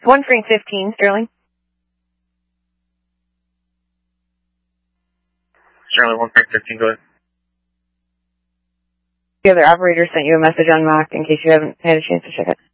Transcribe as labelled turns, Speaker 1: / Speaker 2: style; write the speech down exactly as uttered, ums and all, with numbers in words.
Speaker 1: One Frank fifteen, Sterling.
Speaker 2: Sterling, one Frank fifteen, go ahead.
Speaker 1: The other operator sent you a message on Mock in case you haven't had a chance to check it.